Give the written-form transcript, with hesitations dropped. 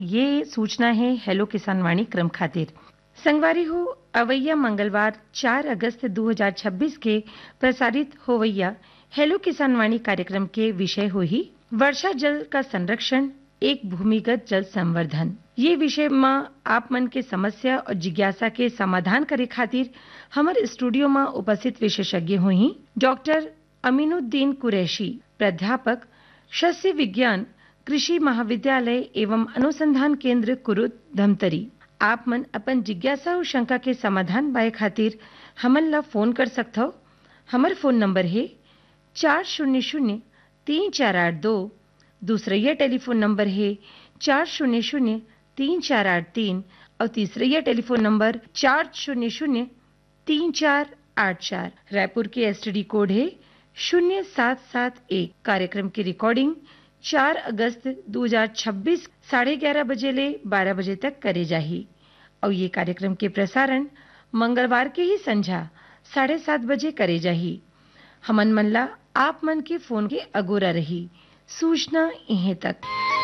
ये सूचना है हेलो किसान वाणी क्रम खातिर। संगवारी हो अवैया मंगलवार 4 अगस्त 2026 के प्रसारित होवैया हेलो किसान वाणी कार्यक्रम के विषय हो ही वर्षा जल का संरक्षण एक भूमिगत जल संवर्धन। ये विषय में आप मन के समस्या और जिज्ञासा के समाधान करे खातिर हमारे स्टूडियो में उपस्थित विशेषज्ञ हुई डॉक्टर अमीनुद्दीन कुरैशी, प्राध्यापक शस्य विज्ञान कृषि महाविद्यालय एवं अनुसंधान केंद्र कुरुद धमतरी। आप मन अपन जिज्ञासा और शंका के समाधान बाय खातिर हमन ला फोन कर सकते हो। हमार फोन नंबर है 40034882। दूसरा ये टेलीफोन नंबर है 40034883 और तीसरा ये टेलीफोन नंबर 40034884। रायपुर के एसटीडी कोड है 0771। कार्यक्रम की रिकॉर्डिंग 4 अगस्त 2026 11:30 बजे ले 12 बजे तक करे जाही और ये कार्यक्रम के प्रसारण मंगलवार के ही संझा 7:30 बजे करे जाही। हमन मन ला आप मन के फोन के अगोरा रही सूचना इहे तक।